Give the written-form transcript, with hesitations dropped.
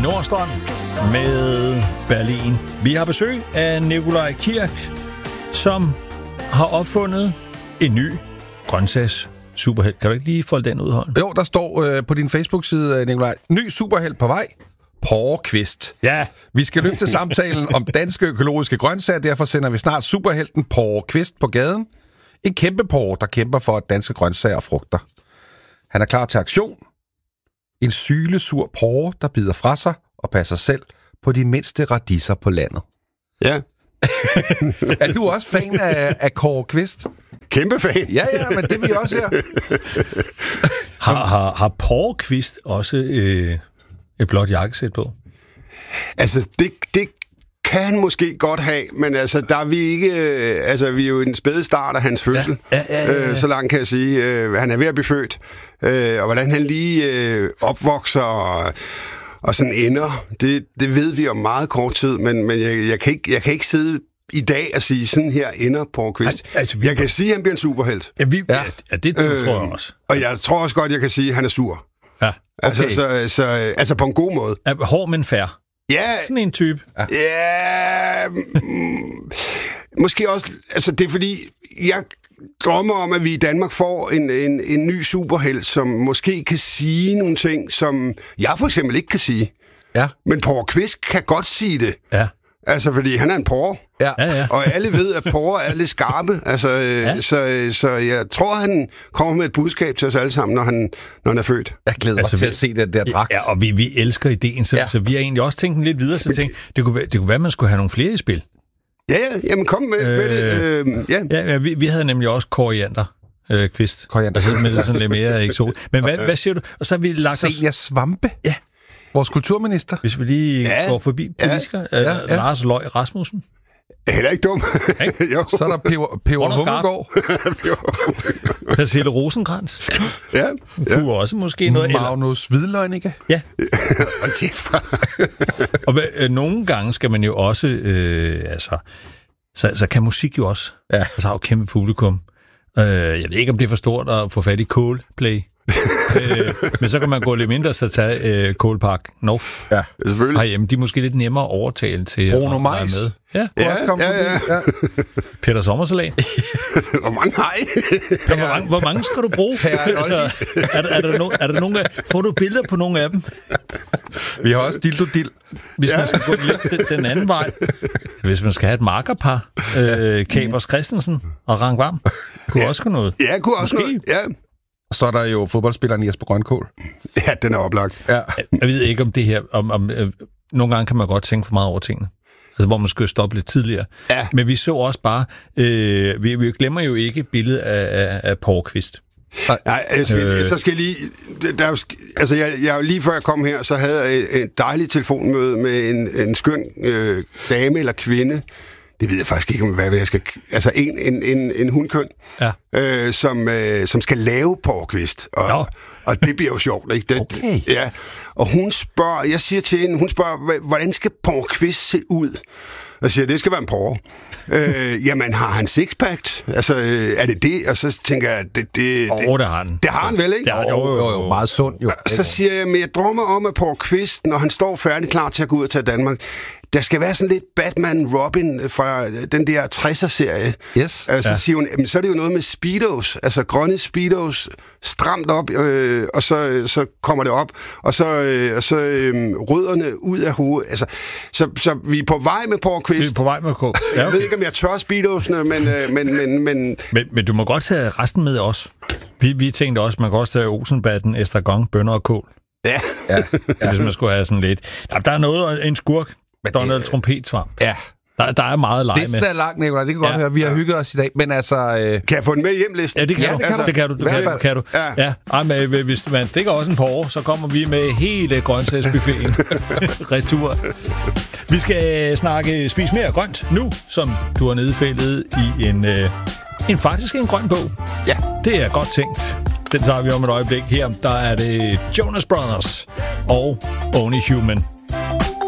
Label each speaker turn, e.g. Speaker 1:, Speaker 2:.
Speaker 1: Nordstrøm med Berlin. Vi har besøg af Nikolaj Kirk, som har opfundet en ny grøntsags superhelt. Kan du ikke lige folde den ud, Holm?
Speaker 2: Jo, der står på din Facebook-side, Nikolaj, ny superhelt på vej. Porre Kvist.
Speaker 1: Ja.
Speaker 2: Vi skal løfte samtalen om danske økologiske grøntsager, derfor sender vi snart superhelten Porre Kvist på gaden. En kæmpe porre, der kæmper for danske grøntsager og frugter. Han er klar til aktion. En sylesur porre, der bider fra sig og passer selv på de mindste radisser på landet.
Speaker 3: Ja.
Speaker 2: Er du også fan af Kåre Kvist?
Speaker 3: Kæmpe fan.
Speaker 2: Ja, men det er vi også her.
Speaker 1: Har Porre Kvist også et blåt jakkesæt på?
Speaker 3: Altså, det kan han måske godt have, men altså, der er vi ikke... vi er jo i den spæde start af hans fødsel. Ja. Så langt kan jeg sige. Han er ved at blive født. Og hvordan han lige opvokser og sådan ender, det ved vi om meget kort tid, men jeg kan ikke sidde i dag og sige, sådan her ender Porre Kvist. Jeg kan sige, at han bliver en superhelt.
Speaker 1: Ja, det tror jeg også.
Speaker 3: Og jeg tror også godt, jeg kan sige, at han er sur.
Speaker 1: Ja,
Speaker 3: okay. Altså på en god måde.
Speaker 1: Hård, men fair.
Speaker 3: Ja.
Speaker 1: Sådan en type.
Speaker 3: Ja. Måske også... Altså, det er fordi, jeg drømmer om, at vi i Danmark får en ny superhelt, som måske kan sige nogle ting, som jeg for eksempel ikke kan sige.
Speaker 2: Ja.
Speaker 3: Men Porre Kvist kan godt sige det.
Speaker 1: Ja.
Speaker 3: Altså, fordi han er en porre.
Speaker 2: Ja.
Speaker 3: Og alle ved, at porre er lidt skarpe. Altså, så jeg tror, han kommer med et budskab til os alle sammen, når han er født.
Speaker 2: Jeg glæder mig til at se den der dragt.
Speaker 1: Ja, og vi elsker ideen, så vi har egentlig også tænkt lidt videre, så tænkte, det kunne være, at man skulle have nogle flere i spil.
Speaker 3: Ja, jamen kom med det.
Speaker 1: Ja, vi havde nemlig også koriander. Kvist.
Speaker 2: Koriander.
Speaker 1: Altså med det sådan lidt mere eksotisk. Men hvad siger du? Og så har vi lagt os...
Speaker 2: Senior Svampe?
Speaker 1: Ja.
Speaker 2: Vores kulturminister.
Speaker 1: Hvis vi lige går forbi politikere. Lars Løg Rasmussen.
Speaker 3: Heller ikke dum.
Speaker 2: Så er der Peber Hummelgaard.
Speaker 1: Pernille Rosenkrantz.
Speaker 3: Ja.
Speaker 1: Kunne også måske noget.
Speaker 2: Magnus Hvidløgnicke.
Speaker 1: Ja. Og nogle gange skal man jo også... Så kan musik jo også.
Speaker 2: Ja.
Speaker 1: Altså har jo kæmpe publikum. Jeg ved ikke, om det er for stort at få fat i Coldplay. Men så kan man gå lidt mindre, så tage Coldpark North.
Speaker 3: Ja, selvfølgelig.
Speaker 1: Herhjemme, de er måske lidt nemmere overtale til
Speaker 2: Bruno
Speaker 1: at være med.
Speaker 3: Ja.
Speaker 1: Peter Sommersalat.
Speaker 3: Hvor mange har I?
Speaker 1: Hvor mange skal du bruge? Altså, er der nogen af... Får du billeder på nogle af dem?
Speaker 2: Vi har også Dildo Dill.
Speaker 1: Hvis man skal gå lidt den anden vej. Hvis man skal have et markerpar, Kapers Christensen og Rang Varm, kunne også gå noget.
Speaker 3: Ja, kunne også noget. Ja.
Speaker 2: Så er der jo fodboldspilleren Jesper Grønkål.
Speaker 3: Ja, den er oplagt.
Speaker 2: Ja.
Speaker 1: Jeg ved ikke om det her... nogle gange kan man godt tænke for meget over tingene. Altså, hvor man skal stoppe lidt tidligere. Ja. Men vi så også bare... vi glemmer jo ikke billedet af Porre Kvist.
Speaker 3: Nej, så skal jeg lige... Jeg lige før jeg kom her, så havde jeg et dejligt telefonmøde med en skøn dame eller kvinde. Det ved jeg faktisk ikke, hvad jeg skal... Altså, en hundkøn, som skal lave Porre Kvist. Og det bliver jo sjovt, ikke?
Speaker 1: Okay.
Speaker 3: Ja. Og hun spørger... Jeg siger til hende, hun spørger, hvordan skal Porre Kvist se ud? Og siger, det skal være en porre. Jamen, har han sixpack? Altså, er det det? Og så tænker jeg, det
Speaker 1: har han.
Speaker 3: Det har han vel, ikke?
Speaker 2: Jo, meget sund, jo.
Speaker 3: Så siger jeg, men jeg drømmer om, at Porre Kvist, når han står færdig klar til at gå ud og tage Danmark, der skal være sådan lidt Batman-Robin fra den der 60'er-serie.
Speaker 2: Yes.
Speaker 3: Så siger hun, jamen, så er det jo noget med speedos, altså grønne speedos, stramt op, og så kommer det op, og så rødderne ud af hovedet. Altså, så vi er på vej med Porre Kvist.
Speaker 1: Vi er på vej med K. Ja, okay.
Speaker 3: Jeg ved ikke, om jeg tør speedosene,
Speaker 1: men du må godt tage resten med os. Vi tænkte også, man kan også tage Olsenbatten, estragon, bønner og kål.
Speaker 3: Ja.
Speaker 1: Hvis man skulle have sådan lidt. Der er noget, en skurk, Donald Trompetsvamp.
Speaker 2: Ja.
Speaker 1: Der er meget lege med.
Speaker 2: Listen er lang, Nicolaj. Det kan godt høre. Vi har hygget os i dag. Men altså...
Speaker 3: Kan jeg få den med hjem, listen?
Speaker 1: Ja, det kan du. Ja. Ej, men hvis man stikker også en porre, så kommer vi med hele grøntsagsbuffeten retur. Vi skal snakke Spis mere grønt nu, som du har nedfældet i faktisk en grøn bog.
Speaker 3: Ja.
Speaker 1: Det er godt tænkt. Den tager vi om et øjeblik her. Der er det Jonas Brothers og Only Human.